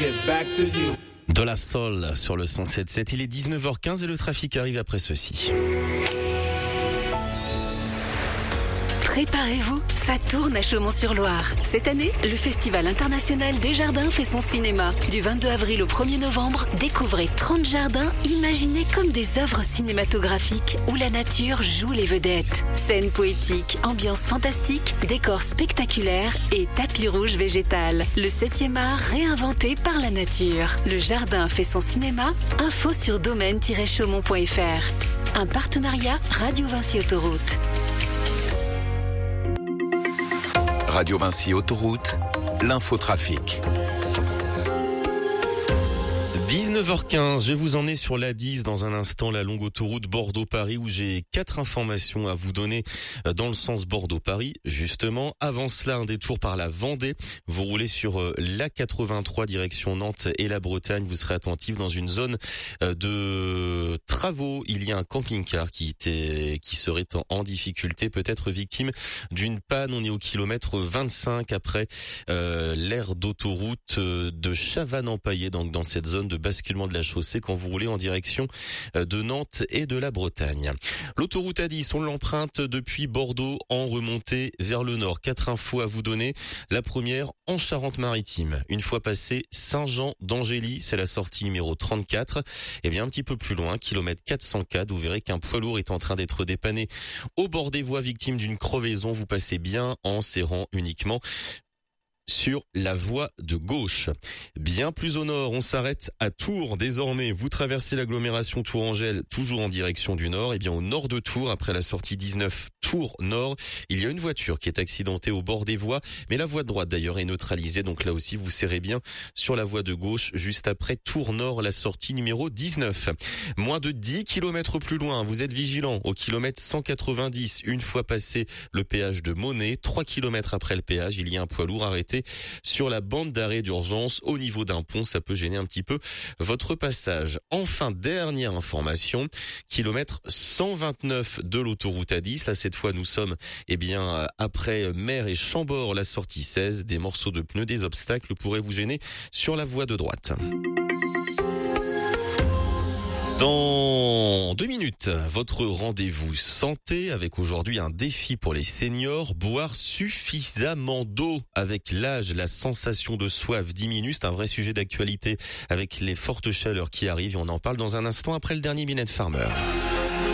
get back to you. De la Soul sur le 107.7, il est 19h15 et le trafic arrive après ceci. Préparez-vous, ça tourne à Chaumont-sur-Loire. Cette année, le Festival international des jardins fait son cinéma. Du 22 avril au 1er novembre, découvrez 30 jardins imaginés comme des œuvres cinématographiques où la nature joue les vedettes. Scènes poétiques, ambiance fantastique, décors spectaculaires et tapis rouge végétal. Le 7e art réinventé par la nature. Le jardin fait son cinéma, info sur domaine-chaumont.fr. Un partenariat Radio Vinci Autoroute. Radio Vinci Autoroute, l'infotrafic. 19h15, je vais vous emmener sur l'A10 dans un instant, la longue autoroute Bordeaux-Paris où j'ai 4 informations à vous donner dans le sens Bordeaux-Paris. Justement, avant cela, un détour par la Vendée. Vous roulez sur l'A83 direction Nantes et la Bretagne. Vous serez attentif dans une zone de travaux. Il y a un camping-car qui serait en difficulté, peut-être victime d'une panne. On est au kilomètre 25 après l'aire d'autoroute de Chavannes-en-Paillé, donc dans cette zone de basculement de la chaussée quand vous roulez en direction de Nantes et de la Bretagne. L'autoroute A10, on l'emprunte depuis Bordeaux en remontée vers le nord. 4 infos à vous donner. La première, en Charente-Maritime. Une fois passé Saint-Jean-d'Angély, c'est la sortie numéro 34. Et bien un petit peu plus loin, kilomètre 404, vous verrez qu'un poids lourd est en train d'être dépanné au bord des voies, victime d'une crevaison. Vous passez bien en serrant uniquement sur la voie de gauche. Bien plus au nord, on s'arrête à Tours désormais. Vous traversez l'agglomération Tourangelle, toujours en direction du nord. Et bien au nord de Tours, après la sortie 19 Tours Nord, il y a une voiture qui est accidentée au bord des voies. Mais la voie de droite d'ailleurs est neutralisée. Donc là aussi, vous serrez bien sur la voie de gauche, juste après Tours Nord, la sortie numéro 19. Moins de 10 km plus loin, vous êtes vigilant au kilomètre 190. Une fois passé le péage de Monet, 3 km après le péage, il y a un poids lourd arrêté sur la bande d'arrêt d'urgence au niveau d'un pont. Ça peut gêner un petit peu votre passage. Enfin, dernière information, kilomètre 129 de l'autoroute A10. Là, cette fois, nous sommes, après Mer et Chambord, la sortie 16. Des morceaux de pneus, des obstacles pourraient vous gêner sur la voie de droite. Dans 2 minutes, votre rendez-vous santé avec aujourd'hui un défi pour les seniors, boire suffisamment d'eau. Avec l'âge, la sensation de soif diminue, c'est un vrai sujet d'actualité avec les fortes chaleurs qui arrivent et on en parle dans un instant après le dernier Mylène Farmer.